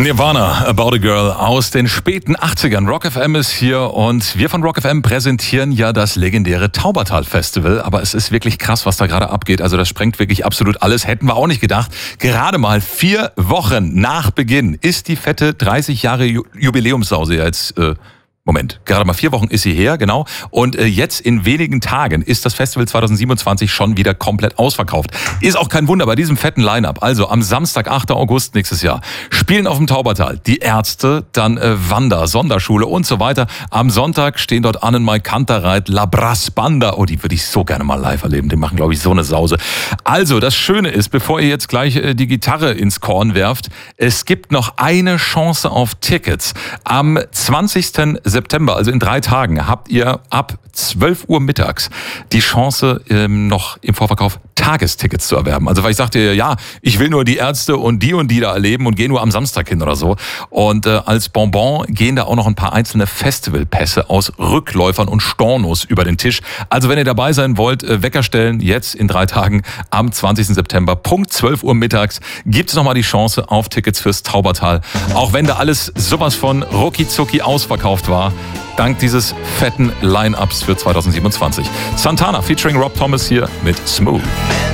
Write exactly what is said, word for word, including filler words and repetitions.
Nirvana, About a Girl aus den späten achtzigern. Rock F M ist hier und wir von Rock F M präsentieren ja das legendäre Taubertal-Festival. Aber es ist wirklich krass, was da gerade abgeht. Also das sprengt wirklich absolut alles. Hätten wir auch nicht gedacht. Gerade mal vier Wochen nach Beginn ist die fette dreißig Jahre Jubiläumssause jetzt... Äh, Moment, gerade mal vier Wochen ist sie her, genau. Und äh, jetzt in wenigen Tagen ist das Festival zwanzig siebenundzwanzig schon wieder komplett ausverkauft. Ist auch kein Wunder bei diesem fetten Line-Up. Also am Samstag, achter August nächstes Jahr, spielen auf dem Taubertal die Ärzte, dann äh, Wanda, Sonderschule und so weiter. Am Sonntag stehen dort Annenmai Kantereit, La Brass Banda. Oh, die würde ich so gerne mal live erleben. Die machen, glaube ich, so eine Sause. Also, das Schöne ist, bevor ihr jetzt gleich äh, die Gitarre ins Korn werft, es gibt noch eine Chance auf Tickets. Am zwanzigsten September, also in drei Tagen, habt ihr ab zwölf Uhr mittags die Chance, ähm, noch im Vorverkauf Tagestickets zu erwerben. Also weil ich sagte, ja, ich will nur die Ärzte und die und die da erleben und gehe nur am Samstag hin oder so. Und äh, als Bonbon gehen da auch noch ein paar einzelne Festivalpässe aus Rückläufern und Stornos über den Tisch. Also wenn ihr dabei sein wollt, äh, Wecker stellen, jetzt in drei Tagen am zwanzigsten September, Punkt zwölf Uhr mittags, gibt es nochmal die Chance auf Tickets fürs Taubertal. Auch wenn da alles sowas von rucki-zucki ausverkauft war, dank dieses fetten Line-Ups für zwanzig siebenundzwanzig. Santana featuring Rob Thomas hier mit Smooth.